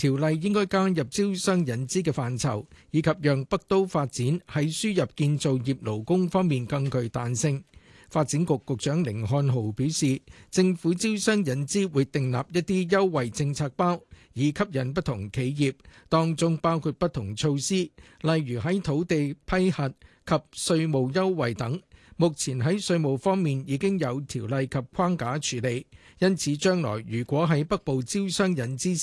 條例應該加入招商引資嘅範疇，以及讓北都發展喺輸入建造業勞工方面更具彈性。發展局局長甯漢豪表示，政府招商引資會訂立一啲優惠政策包，以吸引不同企業，當中包括不同措施，例如喺土地批核及稅務優惠等。目前喺稅務方面已經有條例及框架處理，因此將來如果喺北都招商引資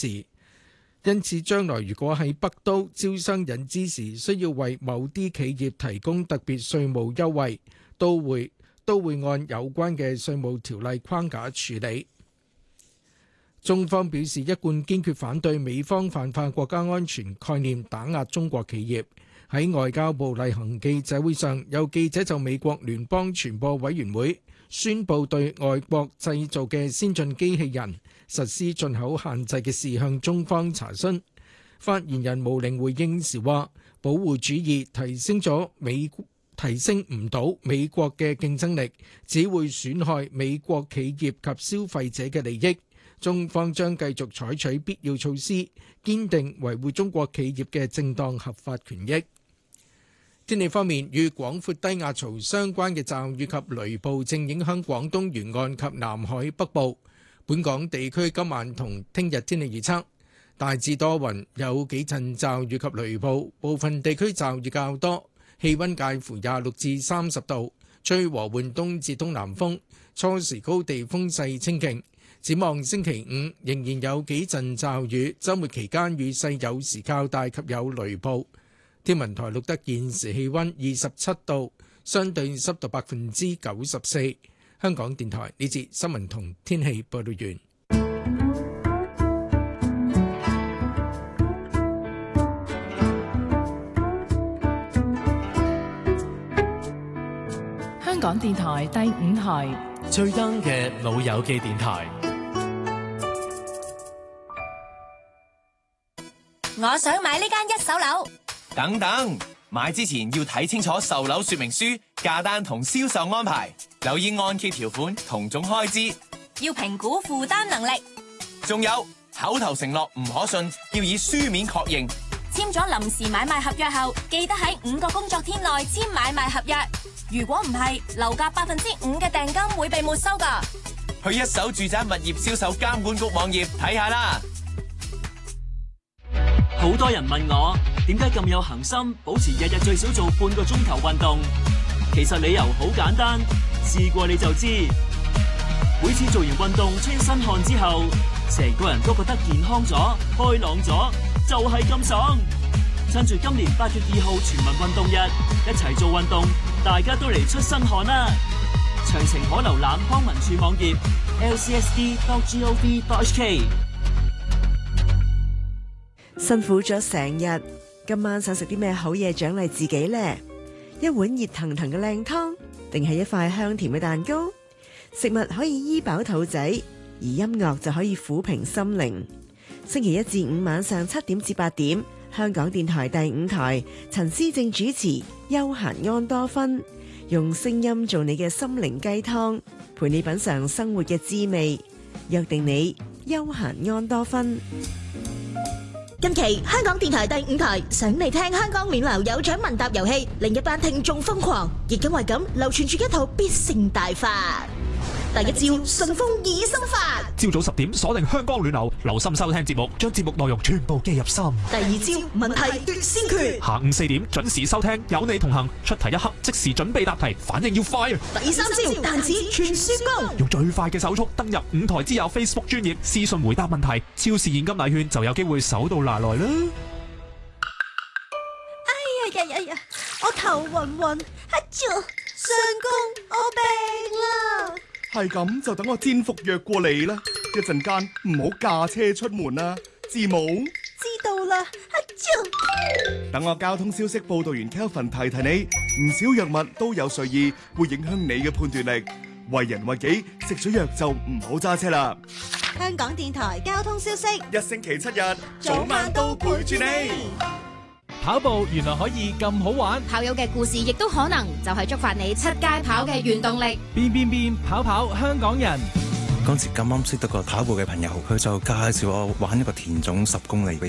時需要為某啲企業提供特別稅務優惠，都會按有關嘅稅務條例框架處理。中方表示一貫堅決反對美方泛化國家安全概念，打壓中國企業。喺外交部例行記者會上，有記者就美國聯邦傳播委員會宣布對外國製造嘅先進機器人實施進口限制嘅事向中方查詢。發言人毛寧回應時話，保護主義提升唔到美國嘅競爭力，只會損害美國企業及消費者嘅利益。中方將繼續採取必要措施，堅定維護中國企業嘅正當合法權益。天氣方面，與廣闊低壓槽相關嘅驟雨及雷暴正影響廣東沿岸及南海北部。本港地區今晚同聽日天氣預測，大致多雲，有幾陣驟雨及雷暴，部分地區驟雨較多，氣溫介乎26至30度，吹和緩東至東南風，初時高地風勢清勁。展望星期五仍然有幾陣驟雨，週末期間雨勢有時較大及有雷暴。天文台錄得現時氣溫27度，相對濕度94%。香港電台呢節新聞同天氣報道完。 香港電台第5台最 young 嘅老友記電台。 我想買呢間一手樓。 等等，買之前要睇清楚售樓說明書、價單同銷售安排，留意按揭條款同總開支， 要評估負擔能力。 仲有口頭承諾唔可信，要以書面確認。 簽咗臨時買賣合約後，記得喺5個工作天內簽買賣合約。如果唔係，樓價5%嘅訂金會被沒收㗎。 去一手住宅物業銷售監管局網頁睇下啦。 好多人問我點解咁有恆心，保持日日最少做半個鐘頭運動。其實理由好簡單，試過你就知。每次做完運動出身汗之後，成個人都覺得健康咗、開朗咗，就係咁爽。趁住今年8月2號全民運動日，一齊做運動，大家都嚟出身汗啦！詳情可瀏覽康文署網頁 lcsd.gov.hk。 辛苦咗成日，今晚想食啲咩好嘢獎勵自己呢？一碗熱騰騰嘅靚湯，定係一塊香甜嘅蛋糕？食物可以醫飽肚仔，而音樂就可以撫平心靈。星期1至5晚上7點至8點，香港電台第5台，陳思正主持《悠閒安多芬》，用聲音做你嘅心靈雞湯，陪你品嘗生活嘅滋味。約定你悠閒安多芬。 近期香港電台第5台想嚟聽香港暖流有獎問答遊戲，另一班聽眾瘋狂，亦因為咁流傳住一套必勝大法。第一招順風耳心法， 朝早10點鎖定香港暖流，留心收聽節目，將節目內容全部記入心。 第二招問題奪先決， 下午4點準時收聽，有你同行，出題一刻即時準備答題，反應要快啊！ 第三招彈指全輸攻， 用最快嘅手速登入5台之友 Facebook 專頁私信回答問題，超市現金禮券就有機會手到拿來啦！ 哎呀，我頭暈暈，相公，我病啦！ 係咁就等我煎服藥過嚟啦，一陣間唔好駕車出門啊，知冇？ 知道啦， 等我交通消息報道員 Kelvin 提提你，唔少藥物都有睡意，會影響你嘅判斷力。為人為己，食咗藥就唔好揸車啦。 香港電台交通消息， 一星期7日，早晚都陪住你。 跑步原來可以咁好玩， 跑友嘅故事亦都可能就係觸發你出街跑嘅原動力。 變跑香港人。 嗰時咁啱識得個跑步嘅朋友，佢就介紹我玩一個田總10公里嘅